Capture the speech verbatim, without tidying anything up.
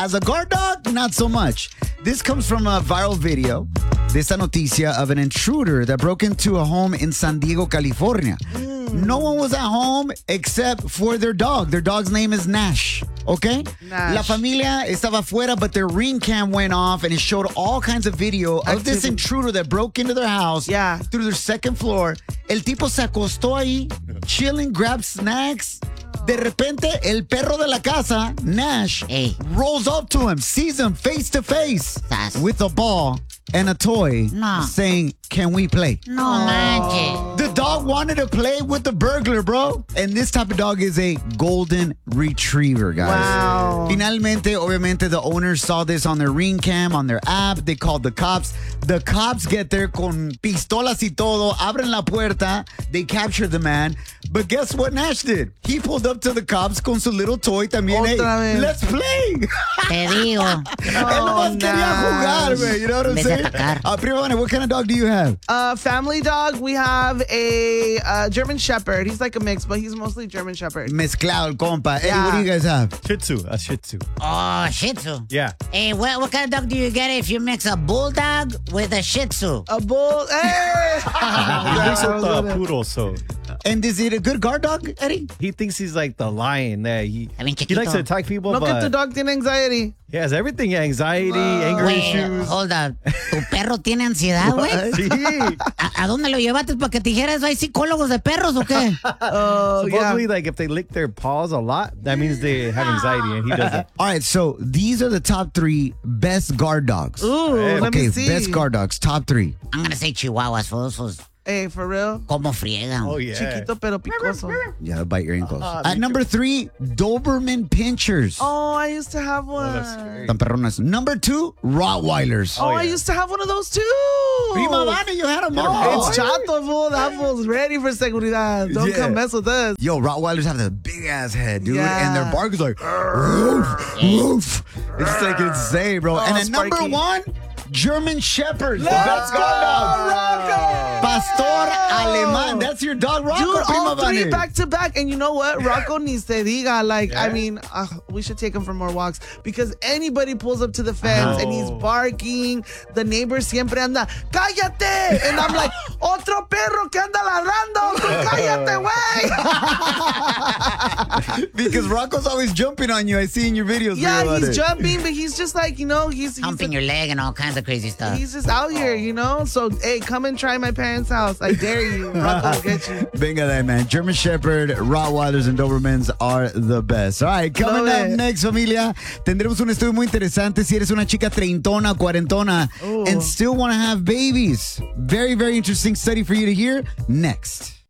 As a guard dog, not so much. This comes from a viral video de esta noticia of an intruder that broke into a home in San Diego, California. Mm. No one was at home except for their dog. Their dog's name is Nash. Okay? Nash. La familia estaba afuera, but their ring cam went off and it showed all kinds of video Activity. of this intruder that broke into their house yeah. through their second floor. El tipo se acostó ahí, chilling, grabbed snacks. De repente, el perro de la casa, Nash, hey. rolls up to him, sees him face to face with a ball and a toy, no. saying, "Can we play?" No manches. The dog wanted to play with the burglar, bro. And this type of dog is a golden retriever, guys. Wow. Finalmente, obviamente, the owners saw this on their ring cam, on their app. They called the cops. The cops get there con pistolas y todo, abren la puerta. They capture the man. But guess what Nash did? He pulled up to the cops con su little toy también. Hey, let's play. Te digo. Él nomás quería jugar, man. You know what I'm saying? Uh, Prima Vane, what kind of dog do you have? Uh, family dog, we have a uh, German Shepherd. He's like a mix, but he's mostly German Shepherd. Mezclado el compa. Eddie, Yeah. what do you guys have? Shih Tzu, a Shih Tzu. Oh, Shih Tzu. Yeah. Hey, what, what kind of dog do you get if you mix a bulldog with a Shih Tzu? A bull. Hey! He looks like a poodle, so. And is it a good guard dog, Eddie? He thinks he's like the lion there. He, I mean, he likes to attack people, No que tu but dog tiene anxiety. he has everything. Anxiety, anger Wait, issues. hold up. ¿Tu perro tiene ansiedad, güey? Sí. ¿A, ¿A dónde lo llevaste para que te dijeras, hay psicólogos de perros o qué? Oh, Supposedly, yeah. like if they lick their paws a lot, that means they have anxiety, and he doesn't. All right, so these are the top three best guard dogs. Ooh, let okay, me see. best guard dogs, top three. I'm gonna say chihuahuas, for those. Hey, for real? Como friegan. Oh yeah. Chiquito pero picoso. Yeah, they'll bite your ankles. Uh, At number three, Doberman Pinchers. Oh, I used to have one. that's scary. Tan perronas. Number two, Rottweilers. Oh, Oh, I yeah. used to have one of those too. Prima Vane, you had them all. It's Chato, fool. That fool's ready for seguridad. Don't Yeah. come mess with us. Yo, Rottweilers have the big ass head, dude. Yeah. And their bark is like, woof, woof. It's like insane, bro. Oh, and at number Sparky. one, German Shepherds. Let's Best go, guard dogs. Rocco! Pastor Alemán. That's your dog, Rocco. Dude, all Prima three Vane. back to back. And you know what? Rocco ni se diga. Like, I Yeah. mean, uh, we should take him for more walks because anybody pulls up to the fence and he's Oh. barking. The neighbor siempre anda, cállate. And I'm like, otro perro que anda ladrando. Tú cállate, güey. Because Rocco's always jumping on you. I see in your videos. Yeah, Prima he's Vane. jumping, but he's just like, you know, he's, he's, Humping your leg and all kinds of crazy stuff. he's just out here, you know? So, hey, come and try my parents' house. I dare you. Rocco will get you. Venga there, man. German Shepherd, Rottweilers, and Dobermans are the best. All right, coming Love up it. next, familia, tendremos un estudio muy interesante si eres una chica treintona, cuarentona, Ooh. and still want to have babies. Very, very interesting study for you to hear next.